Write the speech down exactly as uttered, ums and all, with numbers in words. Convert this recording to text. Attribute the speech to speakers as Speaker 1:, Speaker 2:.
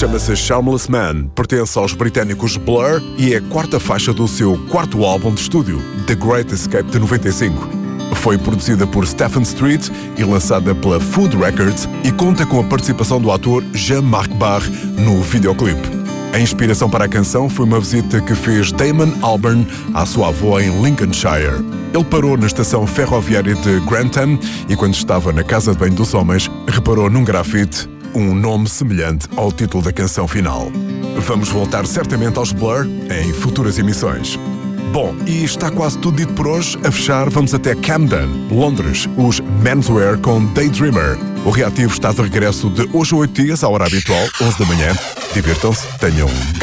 Speaker 1: Chama-se Shameless Man, pertence aos britânicos Blur e é a quarta faixa do seu quarto álbum de estúdio, The Great Escape de noventa e cinco. Foi produzida por Stephen Street e lançada pela Food Records e conta com a participação do ator Jean-Marc Barr no videoclipe. A inspiração para a canção foi uma visita que fez Damon Albarn à sua avó em Lincolnshire. Ele parou na estação ferroviária de Grantham e, quando estava na casa de banho dos homens, reparou num grafite um nome semelhante ao título da canção final. Vamos voltar certamente aos Blur em futuras emissões. Bom, e está quase tudo dito por hoje. A fechar, vamos até Camden, Londres, os Menswear com Daydreamer. O Reativo está de regresso de hoje a oito dias, à hora habitual, onze da manhã. Divirtam-se, tenham um